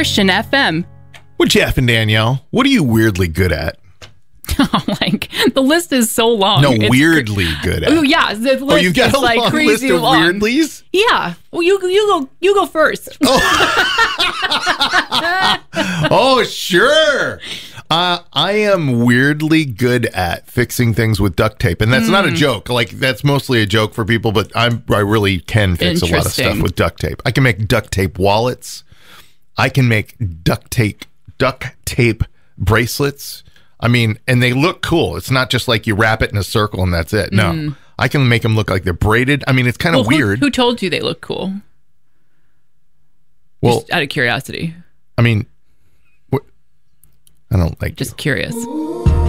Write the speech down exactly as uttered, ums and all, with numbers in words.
Christian F M. Well, Jeff and Danielle, what are you weirdly good at? Like, the list is so long. No, It's weirdly cr- good at. Oh, yeah. The list Oh, you've got is a like long crazy list of long. weirdlies? Yeah. Well, you you go you go first. Oh, sure. Uh, I am weirdly good at fixing things with duct tape, and that's mm. not a joke. Like, that's mostly a joke for people, but I'm I really can fix a lot of stuff with duct tape. I can make duct tape wallets. I can make duct tape duct tape bracelets. I mean, and they look cool. It's not just like you wrap it in a circle and that's it. No, mm. I can make them look like they're braided. I mean, it's kind of well, weird. Who, who told you they look cool? Well, just out of curiosity. I mean, what, I don't like. Just you. curious.